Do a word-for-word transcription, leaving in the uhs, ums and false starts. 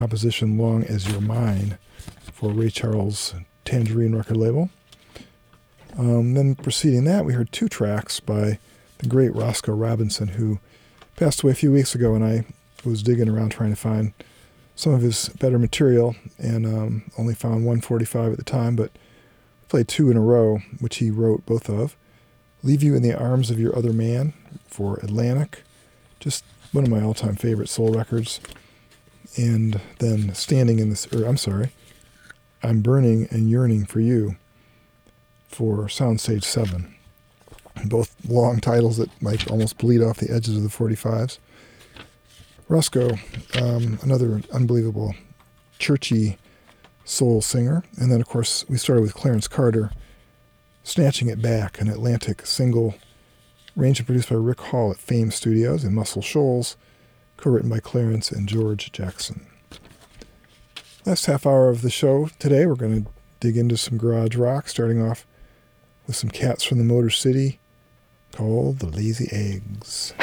composition Long As You're Mine for Ray Charles' Tangerine record label. Um, then preceding that, we heard two tracks by the great Roscoe Robinson, who passed away a few weeks ago, and I was digging around trying to find some of his better material, and um, only found one forty-five at the time, but played two in a row, which he wrote both of. Leave You in the Arms of Your Other Man for Atlantic, just one of my all-time favorite soul records. And then Standing in this, or I'm sorry, I'm Burning and Yearning for You for Soundstage seven. Both long titles that might almost bleed off the edges of the forty-fives. Roscoe, um, another unbelievable churchy soul singer. And then, of course, we started with Clarence Carter, Snatching It Back, an Atlantic single, arranged and produced by Rick Hall at Fame Studios in Muscle Shoals, co-written by Clarence and George Jackson. Last half hour of the show today, we're going to dig into some garage rock, starting off with some Cats from the Motor City called The Lazy Eggs.